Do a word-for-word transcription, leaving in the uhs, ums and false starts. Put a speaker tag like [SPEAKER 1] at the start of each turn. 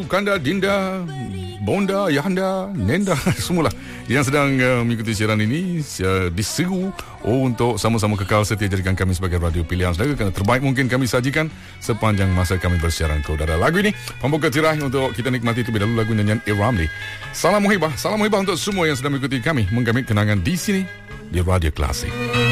[SPEAKER 1] Kanda, Dinda, Bonda, Yahanda, Nenda, semualah yang sedang uh, mengikuti siaran ini uh, diseru oh, untuk sama-sama kekal setia jadikan kami sebagai radio pilihan saudara, kerana terbaik mungkin kami sajikan sepanjang masa kami bersiaran ke udara. Lagu ini pembuka tirai untuk kita nikmati terlebih dahulu, lagu nyanyian A. Ramli. Salam muhibah, salam muhibah untuk semua yang sedang mengikuti kami menggamit kenangan di sini di Radio Klasik.